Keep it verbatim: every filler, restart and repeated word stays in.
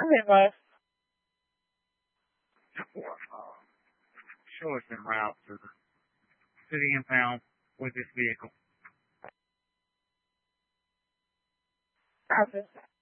Anyway, Uh, show us en route to the city impound with this vehicle. copy.